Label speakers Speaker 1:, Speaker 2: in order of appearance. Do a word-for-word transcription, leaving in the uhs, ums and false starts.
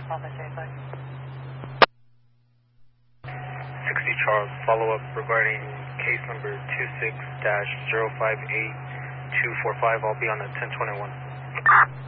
Speaker 1: sixty Charles, follow-up regarding case number two six dash zero five eight two four five. I'll be on the ten twenty-one.